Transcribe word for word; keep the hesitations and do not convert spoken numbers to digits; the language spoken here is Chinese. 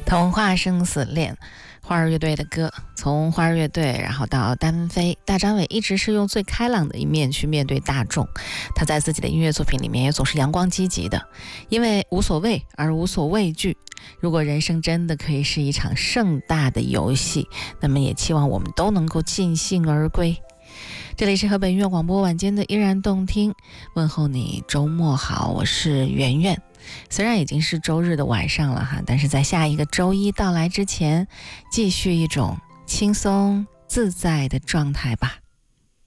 童话生死恋，花儿乐队的歌，从花儿乐队然后到单飞，大张伟一直是用最开朗的一面去面对大众。他在自己的音乐作品里面也总是阳光积极的，因为无所谓而无所畏惧。如果人生真的可以是一场盛大的游戏，那么也期望我们都能够尽兴而归。这里是河北音乐广播晚间的依然动听，问候你周末好，我是圆圆。虽然已经是周日的晚上了哈，但是在下一个周一到来之前，继续一种轻松自在的状态吧。